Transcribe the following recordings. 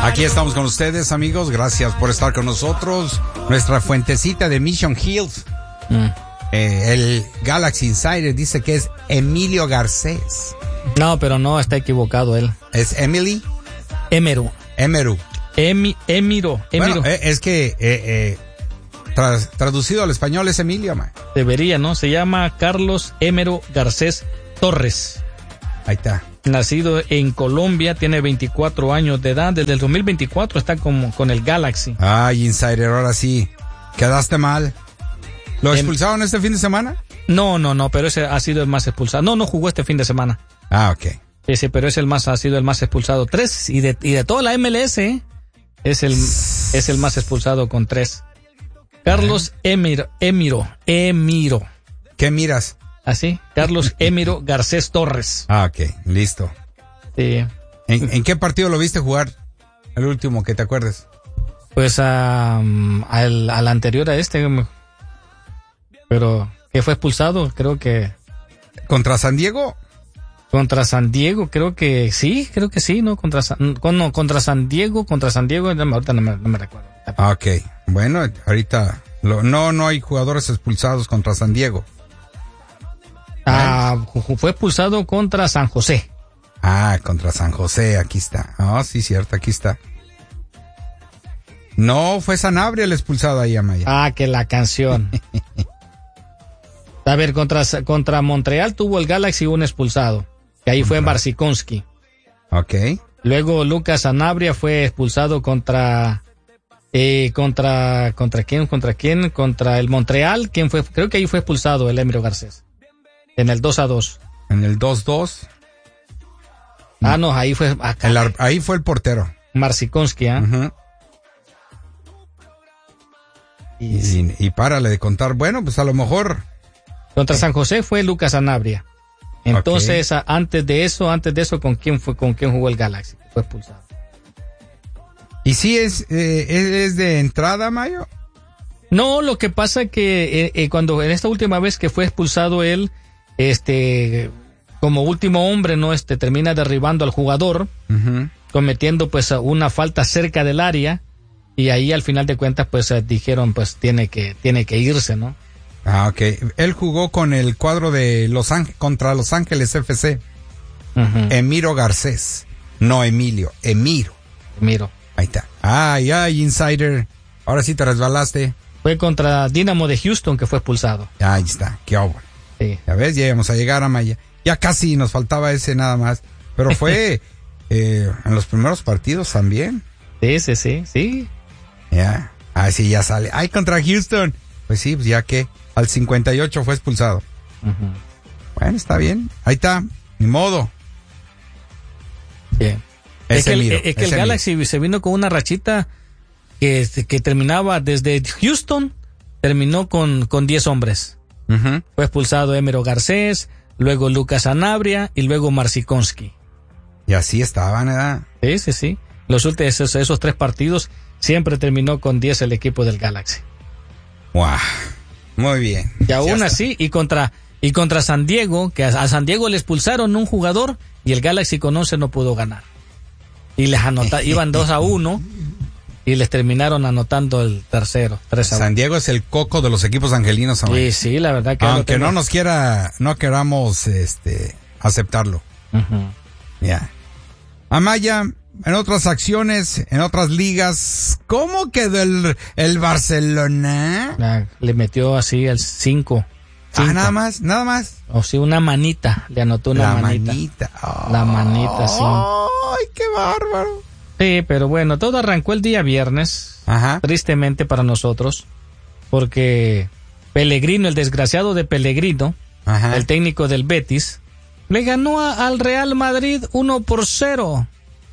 Aquí estamos con ustedes, amigos. Gracias por estar con nosotros. Nuestra fuentecita de Mission Hills. El Galaxy Insider dice que es Emilio Garcés. No, pero no, está equivocado él. ¿Es Emily? Emeru. Emiro. Bueno, es que traducido al español es Emilio, man. Debería, ¿no? Se llama Carlos Emeru Garcés Torres. Ahí está. Nacido en Colombia, tiene 24 años de edad. Desde el 2024 está con el Galaxy. Ay, Insider, ahora sí. Quedaste mal. ¿Lo expulsaron este fin de semana? No, pero ese ha sido el más expulsado. No jugó este fin de semana. Ah, ok. Ese, pero ha sido el más expulsado. 3, y de toda la MLS, es el más expulsado con 3. Carlos Emiro. ¿Qué miras? Así, Carlos Emiro Garcés Torres. Ah, ok, listo. Sí. ¿En qué partido lo viste jugar? El último, que te acuerdes. Pues al anterior a este, pero que fue expulsado, creo que. ¿Contra San Diego? Contra San Diego, creo que sí, ¿no? Contra San Diego, ahorita no me recuerdo. Ah, ok, bueno, ahorita no hay jugadores expulsados contra San Diego. Fue expulsado contra San José. Contra San José, aquí está. Sí, cierto, aquí está. No, fue Sanabria el expulsado ahí, Amaya. Que la canción. A ver, contra Montreal tuvo el Galaxy un expulsado, que ahí fue Marcikonski. Ok. Luego Lucas Sanabria fue expulsado contra quién, contra el Montreal, ¿quién fue? Creo que ahí fue expulsado el Emiro Garcés. En el 2-2. En el 2-2. No, ahí fue ahí fue el portero. Marcikonski, Uh-huh. Y párale de contar. Bueno, pues a lo mejor. Contra San José fue Lucas Sanabria. Entonces, antes de eso, ¿con quién jugó el Galaxy? Fue expulsado. ¿Y si es de entrada, Mayo? No, lo que pasa que cuando en esta última vez que fue expulsado él, como último hombre, ¿no? Termina derribando al jugador, uh-huh, cometiendo pues una falta cerca del área, y ahí al final de cuentas pues dijeron pues tiene que irse, ¿no? Ok. Él jugó con el cuadro de contra Los Ángeles FC. Uh-huh. Emiro Garcés. No Emilio, Emiro. Ahí está. Insider. Ahora sí te resbalaste. Fue contra Dynamo de Houston que fue expulsado. Ahí está, qué obra. Sí. Ya ves, ya íbamos a llegar a Maya. Ya casi nos faltaba ese nada más. Pero fue en los primeros partidos también. Sí. Ya. Sí, ya sale. Contra Houston. Pues sí, pues ya que al 58 fue expulsado. Uh-huh. Bueno, está bien. Ahí está, ni modo. Bien. Es que el Galaxy se vino con una rachita que terminaba desde Houston, terminó con 10 hombres. Uh-huh. Fue expulsado Emiro Garcés, luego Lucas Sanabria y luego Marcikonski. Y así estaban, ¿verdad? Sí. Los últimos, esos 3 partidos, siempre terminó con 10 el equipo del Galaxy. Wow. Muy bien. Y aún así, y contra San Diego, que a San Diego le expulsaron un jugador y el Galaxy con 11 no pudo ganar. Y les iban 2-1 y les terminaron anotando el tercero, 3-1. San Diego es el coco de los equipos angelinos. Sí, la verdad que aunque no queramos aceptarlo. Uh-huh. Ya. Amaya, en otras acciones, en otras ligas, ¿cómo quedó el Barcelona? Le metió así el 5. Nada más. O sí, una manita, le anotó una manita. La manita, sí. ¡Ay, qué bárbaro! Sí, pero bueno, todo arrancó el día viernes. Ajá. Tristemente para nosotros, porque Pellegrino, el desgraciado de Pellegrino, ajá, el técnico del Betis, le ganó al Real Madrid 1-0.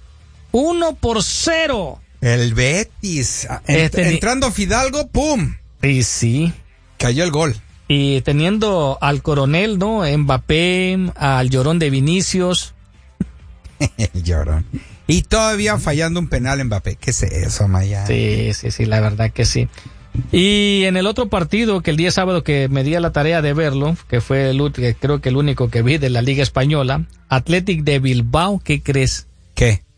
1-0. El Betis. Entrando Fidalgo, ¡pum! Y sí. Cayó el gol. Y teniendo al coronel, ¿no? Mbappé, al llorón de Vinicius. El llorón. Y todavía fallando un penal Mbappé. ¿Qué es eso, Maya? Sí, la verdad que sí. Y en el otro partido, que el día sábado que me di a la tarea de verlo, que fue creo que el único que vi de la Liga Española, Athletic de Bilbao, ¿qué crees? ¿Qué?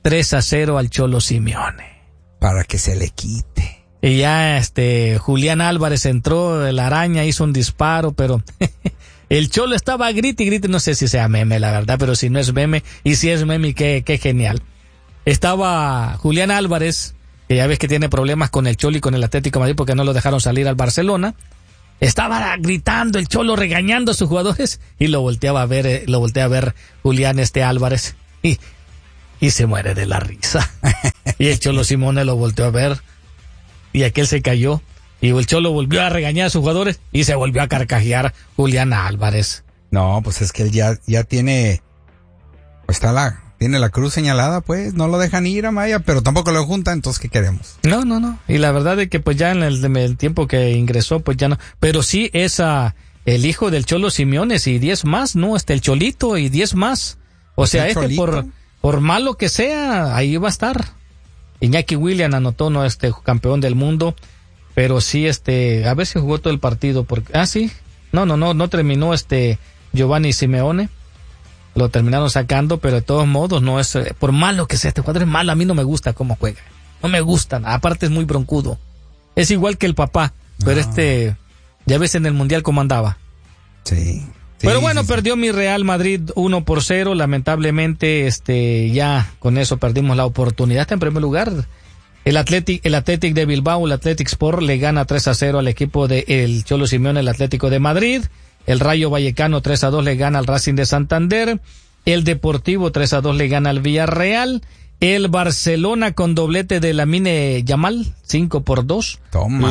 3-0 al Cholo Simeone. Para que se le quite. Y ya Julián Álvarez entró, la araña hizo un disparo, pero el Cholo estaba grite y grite, no sé si sea meme la verdad, pero si no es meme, y si es meme, qué genial. Estaba Julián Álvarez, que ya ves que tiene problemas con el Cholo y con el Atlético de Madrid porque no lo dejaron salir al Barcelona. Estaba gritando el Cholo, regañando a sus jugadores, y lo voltea a ver Julián Álvarez, y se muere de la risa. Y el Cholo Simeone lo volteó a ver, y aquel se cayó, y el Cholo volvió a regañar a sus jugadores, y se volvió a carcajear Julián Álvarez. No, pues es que él ya tiene, pues tiene la cruz señalada, pues, no lo dejan ir a Maya, pero tampoco lo juntan, entonces, ¿qué queremos? No, y la verdad es que pues ya en el tiempo que ingresó, pues ya no, pero sí es el hijo del Cholo Simeone y 10 más, ¿no? El Cholito y 10 más, o sea, por malo que sea, ahí va a estar. Iñaki Williams anotó, ¿no? Campeón del mundo, pero sí, a ver si jugó todo el partido, porque, sí, no terminó Giovanni Simeone. Lo terminaron sacando, pero de todos modos no es, por malo que sea, este jugador es malo, a mí no me gusta cómo juega. No me gusta, aparte es muy broncudo. Es igual que el papá, pero ya ves en el Mundial cómo andaba. Sí. Pero bueno, perdió mi Real Madrid 1-0, lamentablemente, ya con eso perdimos la oportunidad. Está en primer lugar. El Athletic de Bilbao, el Athletic Sport, le gana 3-0 al equipo de el Cholo Simeone, el Atlético de Madrid. El Rayo Vallecano 3-2 le gana al Racing de Santander. El Deportivo 3-2 le gana al Villarreal. El Barcelona con doblete de Lamine Yamal, 5-2. Toma.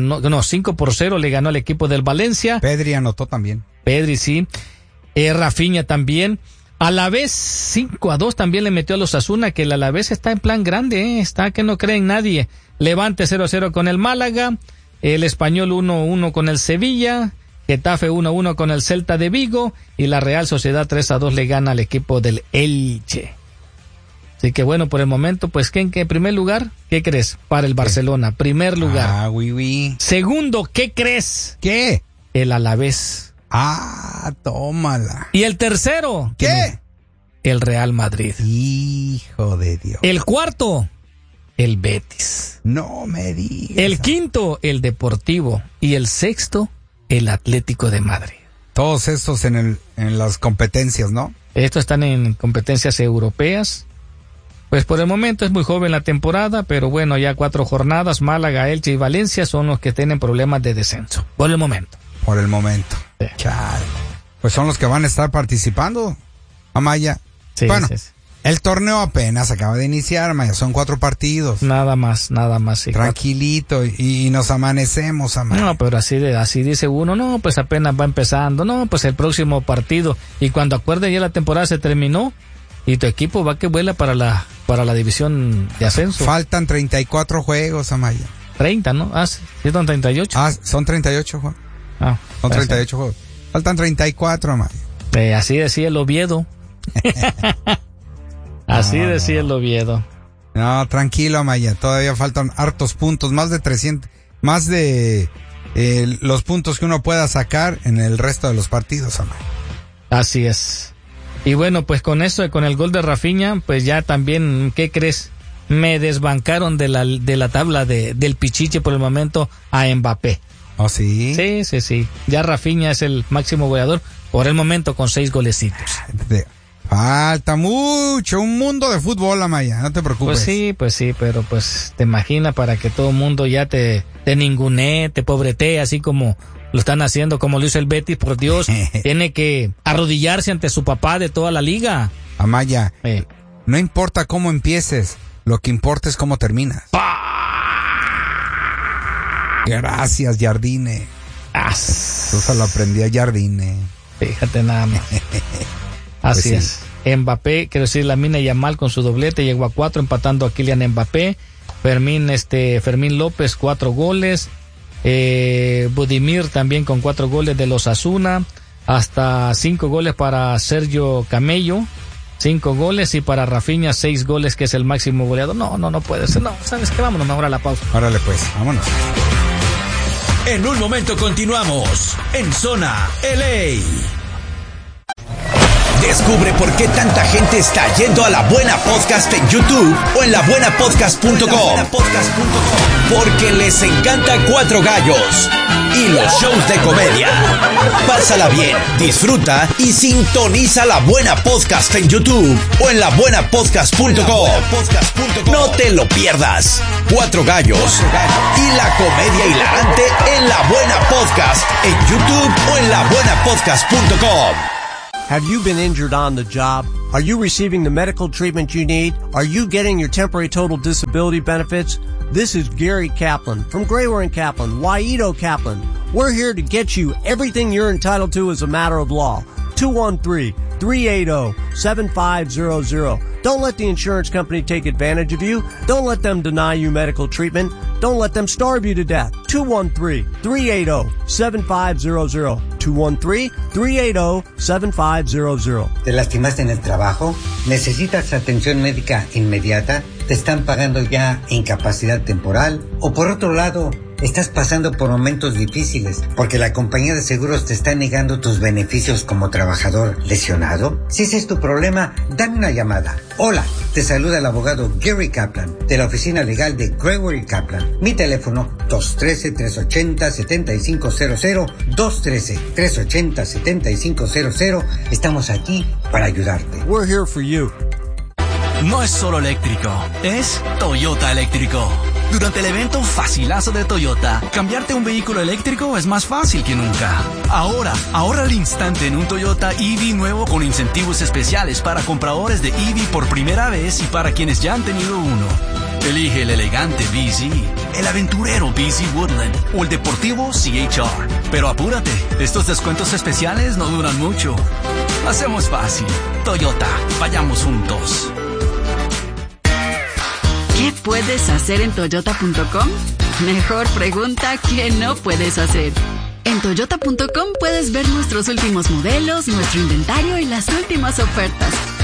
5-0 le ganó al equipo del Valencia. Pedri anotó también. Pedri, sí. Rafinha también. Alavés 5-2 también le metió a los Osasuna, que el Alavés está en plan grande, está que no cree en nadie. Levante 0-0 con el Málaga. El Español 1-1 con el Sevilla. Getafe 1-1 con el Celta de Vigo, y la Real Sociedad 3-2 le gana al equipo del Elche. Así que bueno, por el momento, pues, ¿en qué primer lugar? ¿Qué crees? Para el Barcelona, primer lugar. Oui. Segundo, ¿qué crees? ¿Qué? El Alavés. Tómala. Y el tercero. ¿Qué? El Real Madrid. Hijo de Dios. El cuarto, el Betis. No me digas. El quinto, el Deportivo. Y el sexto, el Atlético de Madrid. Todos estos en las competencias, ¿no? Estos están en competencias europeas. Pues por el momento es muy joven la temporada, pero bueno, ya 4 jornadas, Málaga, Elche y Valencia son los que tienen problemas de descenso. Por el momento. Sí. Chale. Pues son los que van a estar participando, Amaya. Sí, bueno, sí. el torneo apenas acaba de iniciar, Amaya, son 4 partidos. Nada más. Sí, tranquilito, y nos amanecemos, Amaya. No, pero así dice uno, no, pues apenas va empezando, no, pues el próximo partido, y cuando acuerden ya la temporada se terminó, y tu equipo va que vuela para la división de ascenso. Faltan 34 juegos, Amaya. 30, ¿no? ¿Sí son 38? Son 38 juegos. Son 38 juegos. Faltan 34, Amaya. Así decía el Oviedo. Así decía el Oviedo. No, tranquilo, Amaya, todavía faltan hartos puntos, más de 300, más de los puntos que uno pueda sacar en el resto de los partidos, Amaya. Así es. Y bueno, pues con eso, con el gol de Rafinha, pues ya también, ¿qué crees? Me desbancaron de la tabla del Pichichi por el momento a Mbappé. ¿Oh, sí? Sí. Ya Rafinha es el máximo goleador por el momento con 6 golecitos. Falta mucho, un mundo de fútbol, Amaya, no te preocupes. Pues sí, pero pues te imaginas para que todo el mundo ya te ningunee, te pobretee, así como lo están haciendo, como lo hizo el Betis, por Dios, tiene que arrodillarse ante su papá de toda la liga. Amaya, no importa cómo empieces, lo que importa es cómo terminas. Gracias, Jardine. Eso se lo aprendí a Jardine. Fíjate nada más. Así pues sí. Es. Mbappé, quiero decir, Lamine Yamal con su doblete, llegó a 4 empatando a Kylian Mbappé. Fermín López, 4 goles. Budimir también con 4 goles de los Osasuna. Hasta 5 goles para Sergio Camello. 5 goles, y para Rafinha 6 goles, que es el máximo goleador. No puede ser. No, ¿sabes qué? Vámonos ahora a la pausa. Órale pues, vámonos. En un momento continuamos en Zona LA. Descubre por qué tanta gente está yendo a La Buena Podcast en YouTube o en labuenapodcast.com. Porque les encanta Cuatro Gallos y los shows de comedia. Pásala bien, disfruta y sintoniza La Buena Podcast en YouTube o en labuenapodcast.com. No te lo pierdas. Cuatro Gallos y la comedia hilarante en La Buena Podcast en YouTube o en labuenapodcast.com. Have you been injured on the job? Are you receiving the medical treatment you need? Are you getting your temporary total disability benefits? This is Gary Kaplan from Grayware & Kaplan, Waito Kaplan. We're here to get you everything you're entitled to as a matter of law. 213-380-7500. Don't let the insurance company take advantage of you. Don't let them deny you medical treatment. Don't let them starve you to death. 213-380-7500. 213-380-7500. ¿Te lastimaste en el trabajo? ¿Necesitas atención médica inmediata? ¿Te están pagando ya incapacidad temporal? ¿O por otro lado, estás pasando por momentos difíciles porque la compañía de seguros te está negando tus beneficios como trabajador lesionado? Si ese es tu problema, dame una llamada. Hola, te saluda el abogado Gary Kaplan de la oficina legal de Grayware & Kaplan. Mi teléfono 213-380-7500, 213-380-7500. Estamos aquí para ayudarte. We're here for you. No es solo eléctrico, es Toyota eléctrico. Durante el evento Facilazo de Toyota, cambiarte un vehículo eléctrico es más fácil que nunca. Ahora, ahorra al instante en un Toyota EV nuevo con incentivos especiales para compradores de EV por primera vez y para quienes ya han tenido uno. Elige el elegante BZ, el aventurero BZ Woodland o el deportivo CHR. Pero apúrate, estos descuentos especiales no duran mucho. Hacemos fácil. Toyota, vayamos juntos. ¿Qué puedes hacer en Toyota.com? Mejor pregunta ¿qué no puedes hacer? En Toyota.com puedes ver nuestros últimos modelos, nuestro inventario y las últimas ofertas.